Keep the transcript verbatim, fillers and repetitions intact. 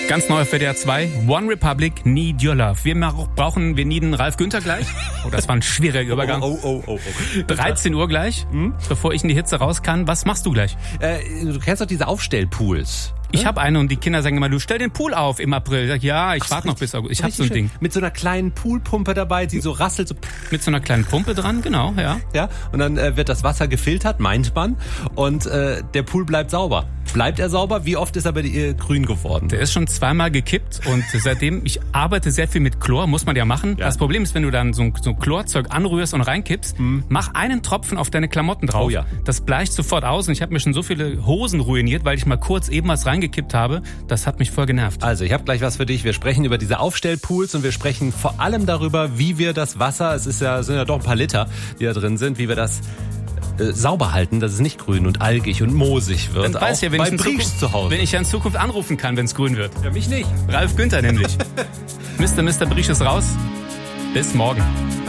Ganz neu auf W D R zwei. One Republic, Need Your Love. Wir brauchen, wir needen Ralf Günther gleich. Oh, das war ein schwieriger Übergang. Oh, oh, oh, oh. dreizehn Uhr gleich, hm? bevor ich in die Hitze raus kann. Was machst du gleich? Äh, du kennst doch diese Aufstellpools. Ich habe eine und die Kinder sagen immer, du stell den Pool auf im April. Ich sag, ja, ich warte noch bis August. Ich hab so ein Ding. Mit so einer kleinen Poolpumpe dabei, die so rasselt. So mit so einer kleinen Pumpe dran, genau, ja. Ja, und dann äh, wird das Wasser gefiltert, meint man. Und äh, der Pool bleibt sauber. Bleibt er sauber? Wie oft ist er bei dir äh, grün geworden? Der ist schon zweimal gekippt und seitdem, ich arbeite sehr viel mit Chlor, muss man ja machen. Ja. Das Problem ist, wenn du dann so ein, so ein Chlorzeug anrührst und reinkippst, hm. mach einen Tropfen auf deine Klamotten drauf. Oh ja. Das bleicht sofort aus und ich habe mir schon so viele Hosen ruiniert, weil ich mal kurz eben was reingekippt habe. Das hat mich voll genervt. Also, ich habe gleich was für dich. Wir sprechen über diese Aufstellpools und wir sprechen vor allem darüber, wie wir das Wasser, es ist ja, sind ja doch ein paar Liter, die da drin sind, wie wir das äh, sauber halten, dass es nicht grün und algig und moosig wird. Dann weiß ja, wenn ich, in Zukunft, zu Hause. wenn ich ja in Zukunft anrufen kann, wenn es grün wird. Ja, mich nicht. Ralf Günther nämlich. Mister Mister Briesch ist raus. Bis morgen.